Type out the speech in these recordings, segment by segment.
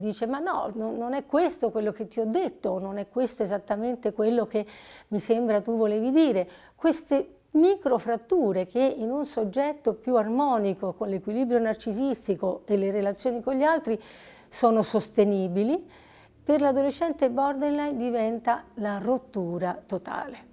Dice, ma no, non è questo quello che ti ho detto, non è questo esattamente quello che mi sembra tu volevi dire. Queste microfratture che in un soggetto più armonico, con l'equilibrio narcisistico e le relazioni con gli altri, sono sostenibili, per l'adolescente borderline diventa la rottura totale.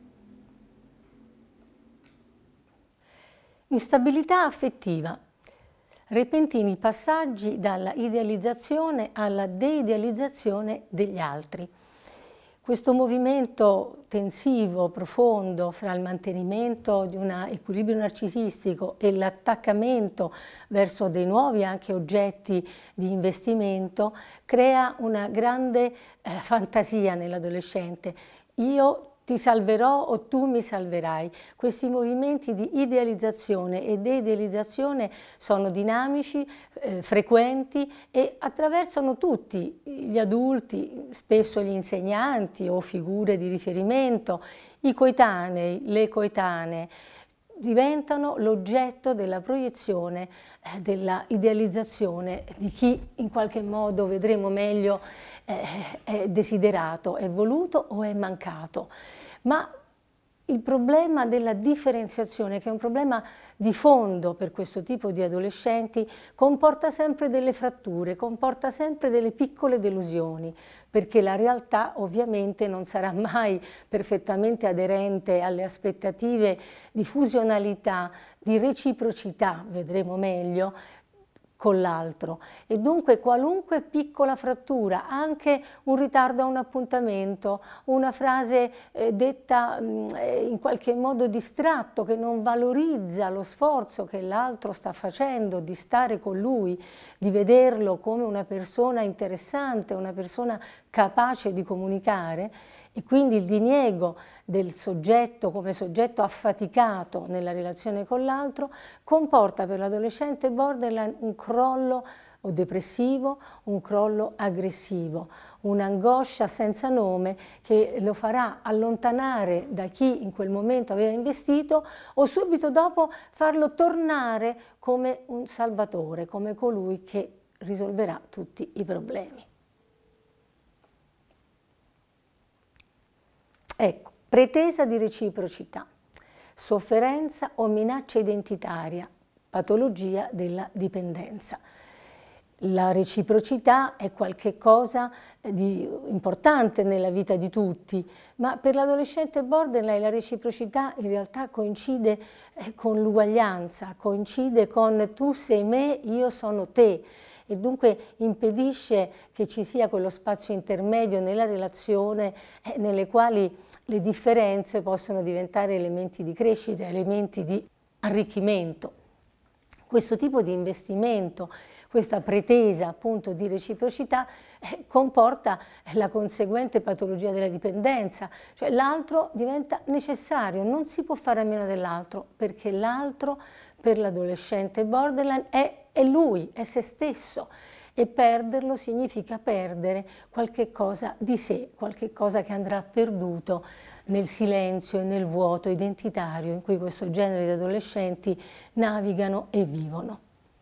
Instabilità affettiva. Repentini passaggi dalla idealizzazione alla deidealizzazione degli altri. Questo movimento tensivo, profondo, fra il mantenimento di un equilibrio narcisistico e l'attaccamento verso dei nuovi anche oggetti di investimento, crea una grande fantasia nell'adolescente. Io ti salverò o tu mi salverai. Questi movimenti di idealizzazione e deidealizzazione sono dinamici, frequenti e attraversano tutti gli adulti, spesso gli insegnanti o figure di riferimento, i coetanei, le coetanee, diventano l'oggetto della proiezione, della idealizzazione di chi in qualche modo, vedremo meglio, è desiderato, è voluto o è mancato. Ma il problema della differenziazione, che è un problema di fondo per questo tipo di adolescenti, comporta sempre delle fratture, comporta sempre delle piccole delusioni, perché la realtà ovviamente non sarà mai perfettamente aderente alle aspettative di fusionalità, di reciprocità, vedremo meglio, con l'altro, e dunque qualunque piccola frattura, anche un ritardo a un appuntamento, una frase detta in qualche modo distratto, che non valorizza lo sforzo che l'altro sta facendo di stare con lui, di vederlo come una persona interessante, una persona capace di comunicare, e quindi il diniego del soggetto come soggetto affaticato nella relazione con l'altro comporta per l'adolescente borderline un crollo o depressivo, un crollo aggressivo, un'angoscia senza nome che lo farà allontanare da chi in quel momento aveva investito o subito dopo farlo tornare come un salvatore, come colui che risolverà tutti i problemi. Ecco, pretesa di reciprocità, sofferenza o minaccia identitaria, patologia della dipendenza. La reciprocità è qualcosa di importante nella vita di tutti, ma per l'adolescente borderline la reciprocità in realtà coincide con l'uguaglianza, coincide con tu sei me, io sono te, e dunque impedisce che ci sia quello spazio intermedio nella relazione nelle quali le differenze possono diventare elementi di crescita, elementi di arricchimento. Questo tipo di investimento, questa pretesa appunto di reciprocità comporta la conseguente patologia della dipendenza, cioè l'altro diventa necessario, non si può fare a meno dell'altro, perché l'altro per l'adolescente borderline è lui, è se stesso, e perderlo significa perdere qualche cosa di sé, qualche cosa che andrà perduto nel silenzio e nel vuoto identitario in cui questo genere di adolescenti navigano e vivono.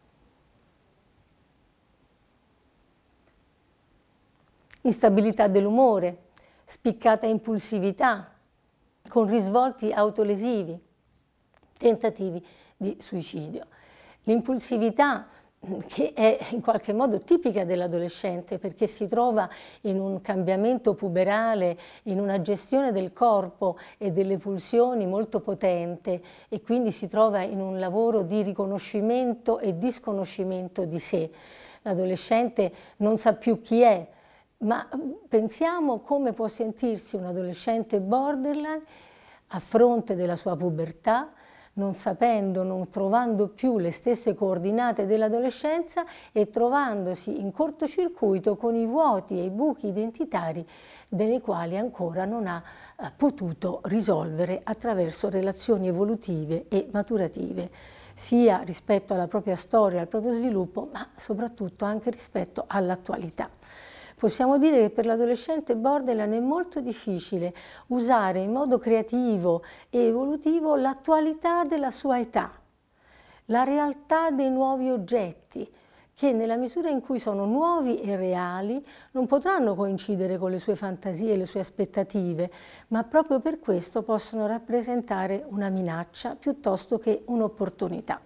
Instabilità dell'umore, spiccata impulsività, con risvolti autolesivi, tentativi di suicidio. L'impulsività, che è in qualche modo tipica dell'adolescente perché si trova in un cambiamento puberale, in una gestione del corpo e delle pulsioni molto potente, e quindi si trova in un lavoro di riconoscimento e disconoscimento di sé. L'adolescente non sa più chi è, ma pensiamo come può sentirsi un adolescente borderline a fronte della sua pubertà, non sapendo, non trovando più le stesse coordinate dell'adolescenza e trovandosi in cortocircuito con i vuoti e i buchi identitari dei quali ancora non ha potuto risolvere attraverso relazioni evolutive e maturative, sia rispetto alla propria storia, al proprio sviluppo, ma soprattutto anche rispetto all'attualità. Possiamo dire che per l'adolescente borderline è molto difficile usare in modo creativo e evolutivo l'attualità della sua età, la realtà dei nuovi oggetti che nella misura in cui sono nuovi e reali non potranno coincidere con le sue fantasie e le sue aspettative, ma proprio per questo possono rappresentare una minaccia piuttosto che un'opportunità.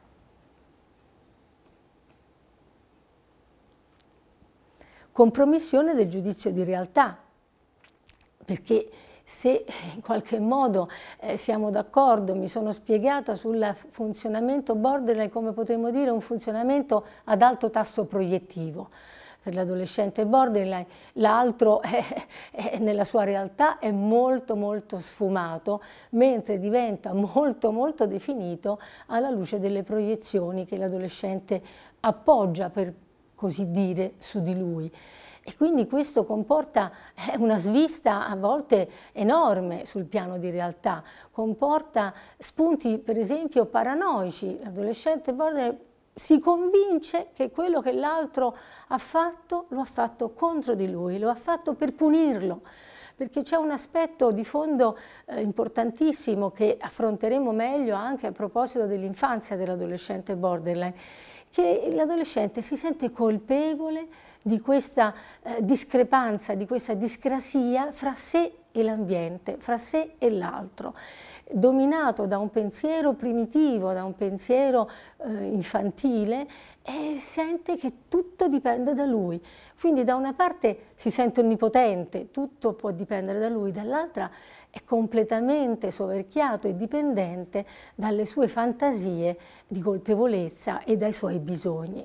Compromissione del giudizio di realtà, perché se in qualche modo siamo d'accordo, mi sono spiegata sul funzionamento borderline, come potremmo dire un funzionamento ad alto tasso proiettivo. Per l'adolescente borderline l'altro nella sua realtà è molto molto sfumato, mentre diventa molto molto definito alla luce delle proiezioni che l'adolescente appoggia, per così dire, su di lui. E quindi questo comporta una svista a volte enorme sul piano di realtà, comporta spunti per esempio paranoici. L'adolescente borderline si convince che quello che l'altro ha fatto lo ha fatto contro di lui, lo ha fatto per punirlo, perché c'è un aspetto di fondo importantissimo che affronteremo meglio anche a proposito dell'infanzia dell'adolescente borderline, che l'adolescente si sente colpevole di questa discrepanza, di questa discrasia fra sé e l'ambiente, fra sé e l'altro, dominato da un pensiero primitivo, da un pensiero infantile, e sente che tutto dipende da lui. Quindi da una parte si sente onnipotente, tutto può dipendere da lui, dall'altra è completamente soverchiato e dipendente dalle sue fantasie di colpevolezza e dai suoi bisogni.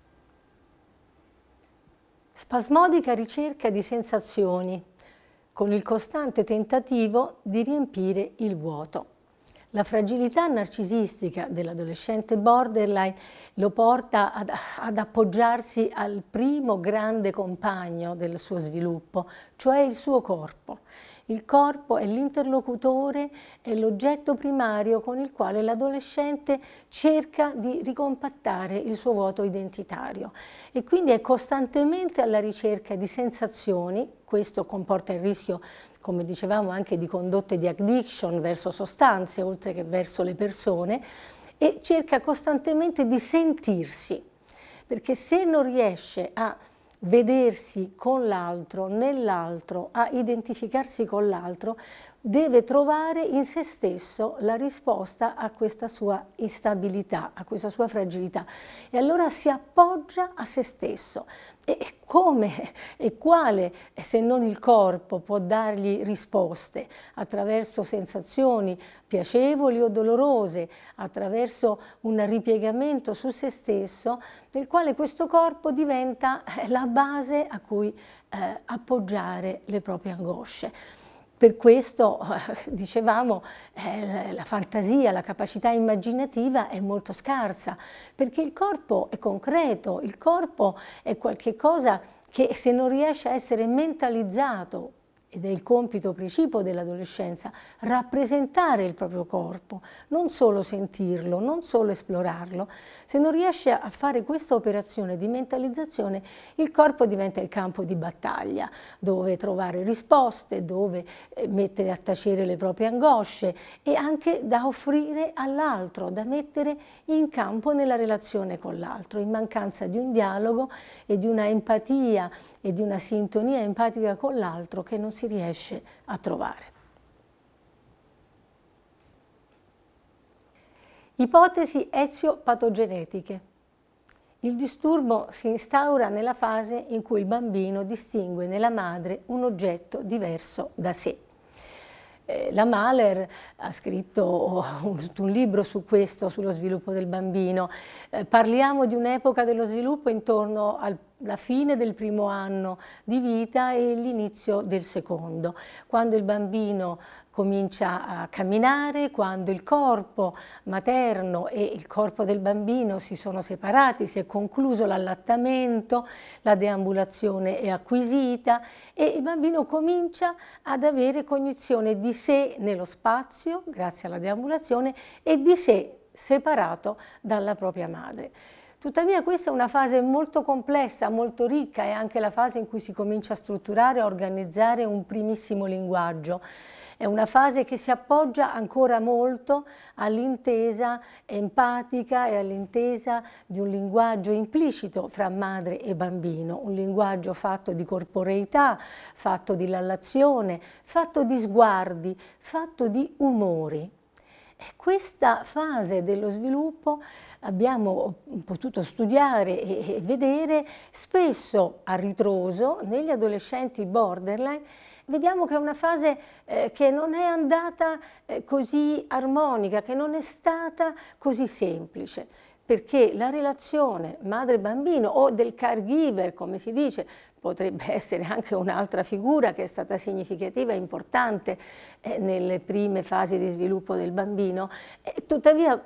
Spasmodica ricerca di sensazioni, con il costante tentativo di riempire il vuoto. La fragilità narcisistica dell'adolescente borderline lo porta ad appoggiarsi al primo grande compagno del suo sviluppo, cioè il suo corpo. Il corpo è l'interlocutore, è l'oggetto primario con il quale l'adolescente cerca di ricompattare il suo vuoto identitario e quindi è costantemente alla ricerca di sensazioni. Questo comporta il rischio, come dicevamo, anche di condotte di addiction verso sostanze oltre che verso le persone, e cerca costantemente di sentirsi, perché se non riesce a vedersi con l'altro, nell'altro, a identificarsi con l'altro, deve trovare in se stesso la risposta a questa sua instabilità, a questa sua fragilità. E allora si appoggia a se stesso. E come e quale, se non il corpo, può dargli risposte? Attraverso sensazioni piacevoli o dolorose, attraverso un ripiegamento su se stesso, nel quale questo corpo diventa la base a cui appoggiare le proprie angosce. Per questo, dicevamo, la fantasia, la capacità immaginativa è molto scarsa, perché il corpo è concreto, il corpo è qualcosa che se non riesce a essere mentalizzato, ed è il compito precipuo dell'adolescenza, rappresentare il proprio corpo, non solo sentirlo, non solo esplorarlo. Se non riesce a fare questa operazione di mentalizzazione, il corpo diventa il campo di battaglia, dove trovare risposte, dove mettere a tacere le proprie angosce e anche da offrire all'altro, da mettere in campo nella relazione con l'altro, in mancanza di un dialogo e di una empatia e di una sintonia empatica con l'altro che non si riesce a trovare. Ipotesi eziopatogenetiche. Il disturbo si instaura nella fase in cui il bambino distingue nella madre un oggetto diverso da sé. La Mahler ha scritto un libro su questo, sullo sviluppo del bambino. Parliamo di un'epoca dello sviluppo intorno alla fine del primo anno di vita e l'inizio del secondo, quando il bambino comincia a camminare, quando il corpo materno e il corpo del bambino si sono separati, si è concluso l'allattamento, la deambulazione è acquisita e il bambino comincia ad avere cognizione di sé nello spazio, grazie alla deambulazione, e di sé separato dalla propria madre. Tuttavia questa è una fase molto complessa, molto ricca, è anche la fase in cui si comincia a strutturare e a organizzare un primissimo linguaggio. È una fase che si appoggia ancora molto all'intesa empatica e all'intesa di un linguaggio implicito fra madre e bambino, un linguaggio fatto di corporeità, fatto di lallazione, fatto di sguardi, fatto di umori. E questa fase dello sviluppo abbiamo potuto studiare e vedere spesso a ritroso negli adolescenti borderline. Vediamo che è una fase che non è andata così armonica, che non è stata così semplice, perché la relazione madre-bambino o del caregiver, come si dice, potrebbe essere anche un'altra figura che è stata significativa e importante nelle prime fasi di sviluppo del bambino, tuttavia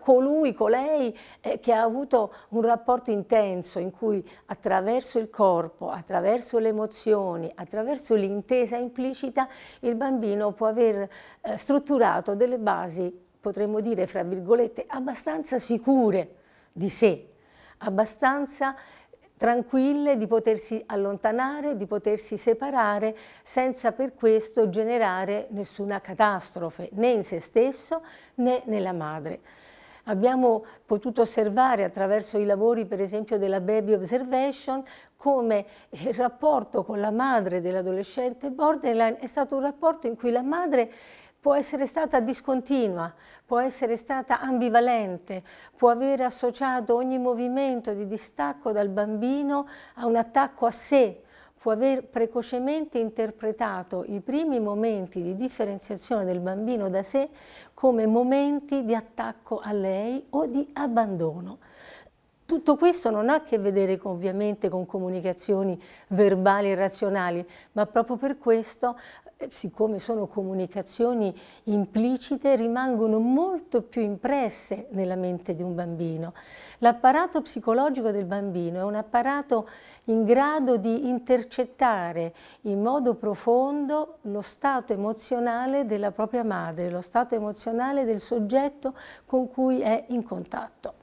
colei che ha avuto un rapporto intenso in cui attraverso il corpo, attraverso le emozioni, attraverso l'intesa implicita, il bambino può aver strutturato delle basi, potremmo dire, fra virgolette, abbastanza sicure di sé, abbastanza tranquille di potersi allontanare, di potersi separare senza per questo generare nessuna catastrofe né in se stesso né nella madre. Abbiamo potuto osservare attraverso i lavori per esempio della Baby Observation come il rapporto con la madre dell'adolescente borderline è stato un rapporto in cui la madre può essere stata discontinua, può essere stata ambivalente, può aver associato ogni movimento di distacco dal bambino a un attacco a sé, può aver precocemente interpretato i primi momenti di differenziazione del bambino da sé come momenti di attacco a lei o di abbandono. Tutto questo non ha a che vedere ovviamente con comunicazioni verbali e razionali, ma proprio per questo, siccome sono comunicazioni implicite, rimangono molto più impresse nella mente di un bambino. L'apparato psicologico del bambino è un apparato in grado di intercettare in modo profondo lo stato emozionale della propria madre, lo stato emozionale del soggetto con cui è in contatto.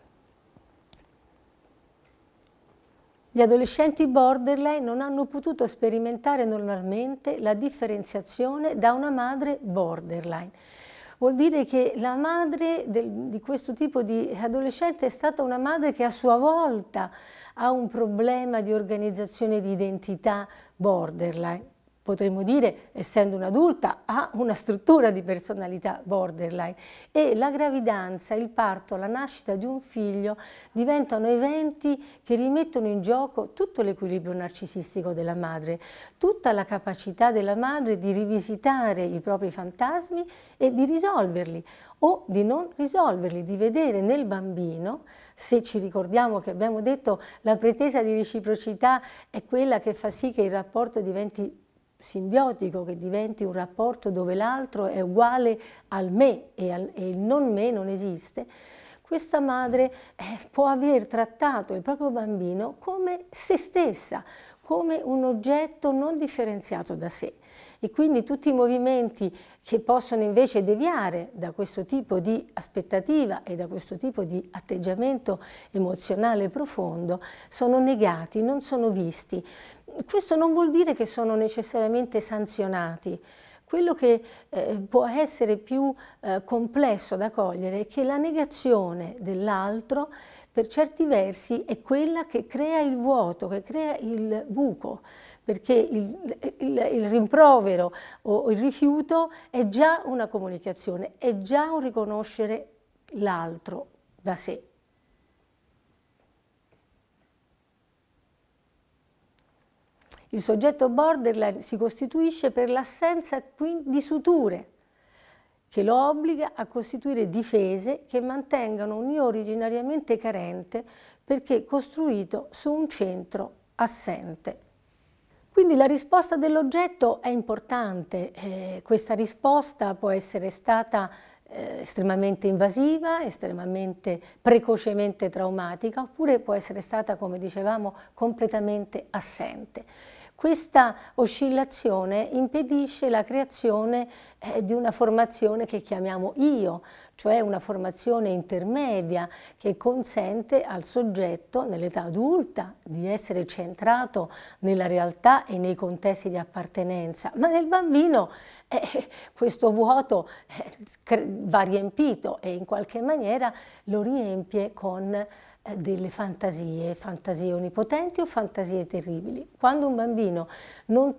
Gli adolescenti borderline non hanno potuto sperimentare normalmente la differenziazione da una madre borderline. Vuol dire che la madre di questo tipo di adolescente è stata una madre che a sua volta ha un problema di organizzazione di identità borderline. Potremmo dire, essendo un'adulta, ha una struttura di personalità borderline e la gravidanza, il parto, la nascita di un figlio diventano eventi che rimettono in gioco tutto l'equilibrio narcisistico della madre, tutta la capacità della madre di rivisitare i propri fantasmi e di risolverli o di non risolverli, di vedere nel bambino, se ci ricordiamo che abbiamo detto la pretesa di reciprocità è quella che fa sì che il rapporto diventi simbiotico, che diventi un rapporto dove l'altro è uguale al me e il non me non esiste, questa madre può aver trattato il proprio bambino come se stessa, come un oggetto non differenziato da sé. E quindi tutti i movimenti che possono invece deviare da questo tipo di aspettativa e da questo tipo di atteggiamento emozionale profondo sono negati, non sono visti. Questo non vuol dire che sono necessariamente sanzionati. Quello che può essere più complesso da cogliere è che la negazione dell'altro per certi versi è quella che crea il vuoto, che crea il buco, perché il rimprovero o il rifiuto è già una comunicazione, è già un riconoscere l'altro da sé. Il soggetto borderline si costituisce per l'assenza di suture, che lo obbliga a costituire difese che mantengano un io originariamente carente perché costruito su un centro assente. Quindi la risposta dell'oggetto è importante, questa risposta può essere stata estremamente invasiva, estremamente precocemente traumatica, oppure può essere stata, come dicevamo, completamente assente. Questa oscillazione impedisce la creazione di una formazione che chiamiamo io, cioè una formazione intermedia che consente al soggetto nell'età adulta di essere centrato nella realtà e nei contesti di appartenenza, ma nel bambino questo vuoto va riempito e in qualche maniera lo riempie con delle fantasie onnipotenti o fantasie terribili. Quando un bambino non